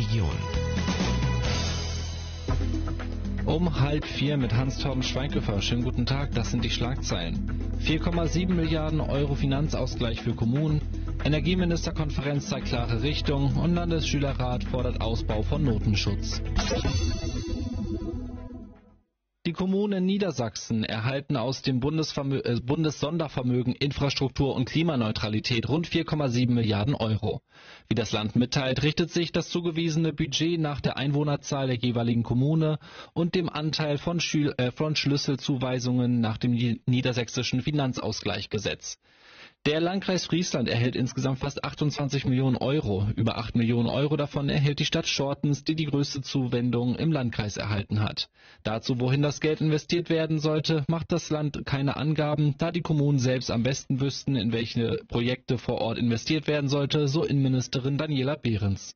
Region. Um 3:30 mit Hans-Torben Schweighöfer. Schönen guten Tag, das sind die Schlagzeilen. 4,7 Milliarden Euro Finanzausgleich für Kommunen, Energieministerkonferenz zeigt klare Richtung und Landesschülerrat fordert Ausbau von Notenschutz. Die Kommunen in Niedersachsen erhalten aus dem Bundessondervermögen Infrastruktur und Klimaneutralität rund 4,7 Milliarden Euro. Wie das Land mitteilt, richtet sich das zugewiesene Budget nach der Einwohnerzahl der jeweiligen Kommune und dem Anteil von Schlüsselzuweisungen nach dem niedersächsischen Finanzausgleichsgesetz. Der Landkreis Friesland erhält insgesamt fast 28 Millionen Euro. Über 8 Millionen Euro davon erhält die Stadt Schortens, die die größte Zuwendung im Landkreis erhalten hat. Dazu, wohin das Geld investiert werden sollte, macht das Land keine Angaben, da die Kommunen selbst am besten wüssten, in welche Projekte vor Ort investiert werden sollte, so Innenministerin Daniela Behrens.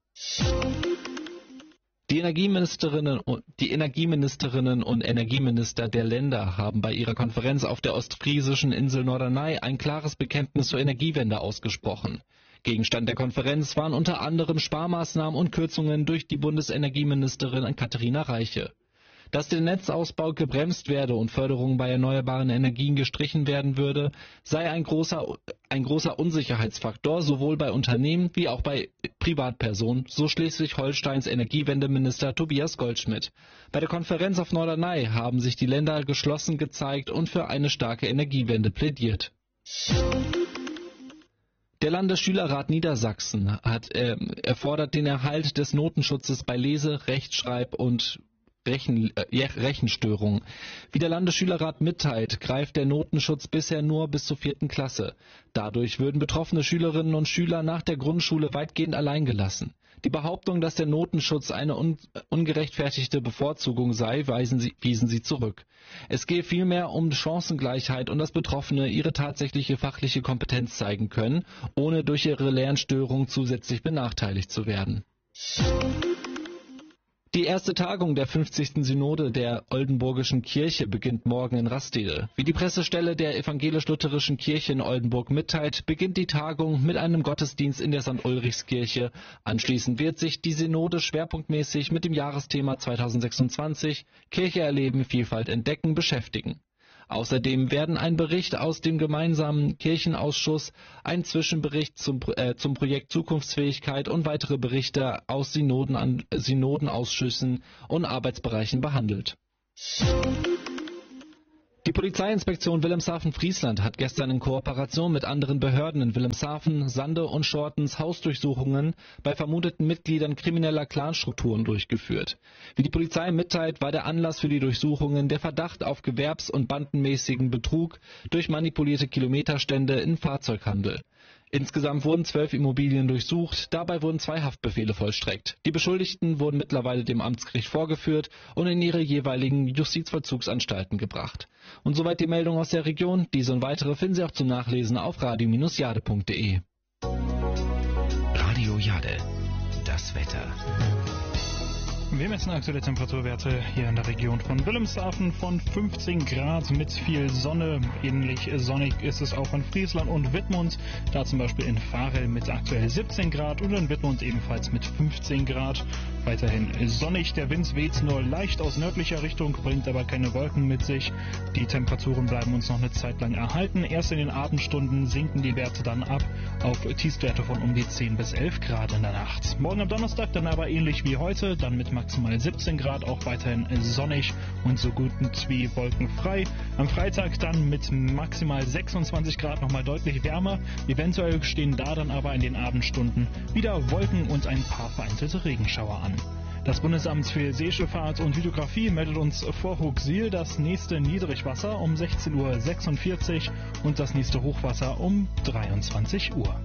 Die Energieministerinnen und Energieminister der Länder haben bei ihrer Konferenz auf der ostfriesischen Insel Norderney ein klares Bekenntnis zur Energiewende ausgesprochen. Gegenstand der Konferenz waren unter anderem Sparmaßnahmen und Kürzungen durch die Bundesenergieministerin Katharina Reiche. Dass der Netzausbau gebremst werde und Förderung bei erneuerbaren Energien gestrichen werden würde, sei ein großer Unsicherheitsfaktor sowohl bei Unternehmen wie auch bei Privatpersonen, so Schleswig-Holsteins Energiewendeminister Tobias Goldschmidt. Bei der Konferenz auf Norderney haben sich die Länder geschlossen gezeigt und für eine starke Energiewende plädiert. Der Landesschülerrat Niedersachsen erfordert den Erhalt des Notenschutzes bei Lese-, Rechtschreib- und Rechenstörungen. Wie der Landesschülerrat mitteilt, greift der Notenschutz bisher nur bis zur 4. Klasse. Dadurch würden betroffene Schülerinnen und Schüler nach der Grundschule weitgehend allein gelassen. Die Behauptung, dass der Notenschutz eine ungerechtfertigte Bevorzugung sei, wiesen sie zurück. Es gehe vielmehr um Chancengleichheit und dass Betroffene ihre tatsächliche fachliche Kompetenz zeigen können, ohne durch ihre Lernstörung zusätzlich benachteiligt zu werden. Die erste Tagung der 50. Synode der Oldenburgischen Kirche beginnt morgen in Rastede. Wie die Pressestelle der Evangelisch-Lutherischen Kirche in Oldenburg mitteilt, beginnt die Tagung mit einem Gottesdienst in der St. Ulrichskirche. Anschließend wird sich die Synode schwerpunktmäßig mit dem Jahresthema 2026 Kirche erleben, Vielfalt entdecken beschäftigen. Außerdem werden ein Bericht aus dem gemeinsamen Kirchenausschuss, ein Zwischenbericht zum Projekt Zukunftsfähigkeit und weitere Berichte aus Synodenausschüssen und Arbeitsbereichen behandelt. Die Polizeiinspektion Wilhelmshaven-Friesland hat gestern in Kooperation mit anderen Behörden in Wilhelmshaven, Sande und Schortens Hausdurchsuchungen bei vermuteten Mitgliedern krimineller Clanstrukturen durchgeführt. Wie die Polizei mitteilt, war der Anlass für die Durchsuchungen der Verdacht auf gewerbs- und bandenmäßigen Betrug durch manipulierte Kilometerstände im Fahrzeughandel. Insgesamt wurden 12 Immobilien durchsucht, dabei wurden 2 Haftbefehle vollstreckt. Die Beschuldigten wurden mittlerweile dem Amtsgericht vorgeführt und in ihre jeweiligen Justizvollzugsanstalten gebracht. Und soweit die Meldung aus der Region. Diese und weitere finden Sie auch zum Nachlesen auf radio-jade.de. Radio Jade, das Wetter. Wir messen aktuelle Temperaturwerte hier in der Region von Wilhelmshaven von 15 Grad mit viel Sonne. Ähnlich sonnig ist es auch in Friesland und Wittmund. Da zum Beispiel in Varel mit aktuell 17 Grad und in Wittmund ebenfalls mit 15 Grad. Weiterhin sonnig. Der Wind weht nur leicht aus nördlicher Richtung, bringt aber keine Wolken mit sich. Die Temperaturen bleiben uns noch eine Zeit lang erhalten. Erst in den Abendstunden sinken die Werte dann ab auf Tiefstwerte von um die 10 bis 11 Grad in der Nacht. Morgen am Donnerstag dann aber ähnlich wie heute, dann mit maximal 17 Grad, auch weiterhin sonnig und so gut wie wolkenfrei. Am Freitag dann mit maximal 26 Grad nochmal deutlich wärmer. Eventuell stehen da dann aber in den Abendstunden wieder Wolken und ein paar vereinzelte Regenschauer an. Das Bundesamt für Seeschifffahrt und Hydrographie meldet uns vor Hooksiel das nächste Niedrigwasser um 16:46 Uhr und das nächste Hochwasser um 23 Uhr.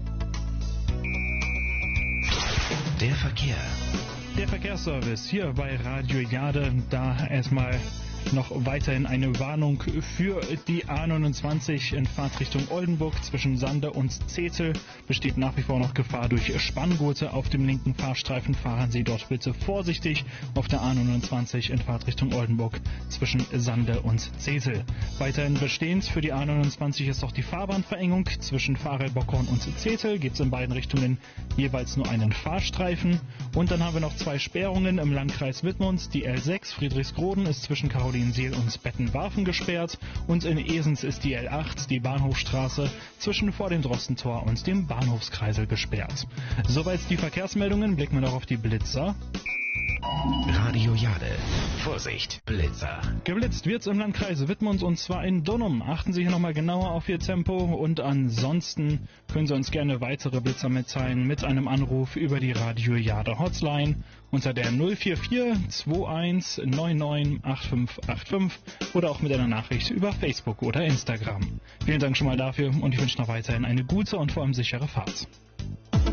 Der Verkehr. Der Verkehrsservice hier bei Radio Jade, da erstmal Noch weiterhin eine Warnung für die A29 in Fahrtrichtung Oldenburg zwischen Sande und Zetel. Besteht nach wie vor noch Gefahr durch Spanngurte auf dem linken Fahrstreifen. Fahren Sie dort bitte vorsichtig auf der A29 in Fahrtrichtung Oldenburg zwischen Sande und Zetel. Weiterhin bestehend für die A29 ist auch die Fahrbahnverengung zwischen Farel-Bockhorn und Zetel. Gibt es in beiden Richtungen jeweils nur einen Fahrstreifen. Und dann haben wir noch 2 Sperrungen im Landkreis Wittmund. Die L6 Friedrichsgroden ist zwischen Karolinsiel und Bettenwarfen gesperrt. Und in Esens ist die L8, die Bahnhofstraße, zwischen vor dem Drossentor und dem Bahnhofskreisel gesperrt. Soweit die Verkehrsmeldungen. Blicken wir noch auf die Blitzer. Radio Jade. Vorsicht, Blitzer. Geblitzt wird's im Landkreis Wittmund und zwar in Dunum. Achten Sie hier nochmal genauer auf Ihr Tempo und ansonsten können Sie uns gerne weitere Blitzer mitteilen mit einem Anruf über die Radio Jade Hotline unter der 044 21 99 8585 oder auch mit einer Nachricht über Facebook oder Instagram. Vielen Dank schon mal dafür und ich wünsche noch weiterhin eine gute und vor allem sichere Fahrt.